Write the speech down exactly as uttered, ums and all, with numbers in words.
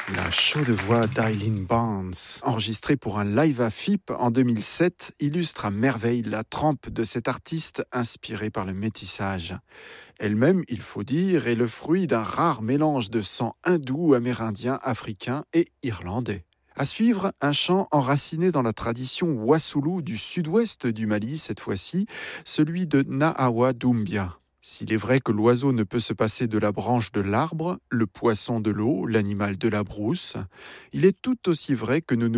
La chaude voix d'Eileen Barnes, enregistrée pour un live à F I P en deux mille sept, illustre à merveille la trempe de cette artiste inspirée par le métissage. Elle-même, il faut dire, est le fruit d'un rare mélange de sang hindou, amérindien, africain et irlandais. À suivre, un chant enraciné dans la tradition Wassoulou du sud-ouest du Mali, cette fois-ci, celui de Nahawa Doumbia. S'il est vrai que l'oiseau ne peut se passer de la branche de l'arbre, le poisson de l'eau, l'animal de la brousse, il est tout aussi vrai que nous ne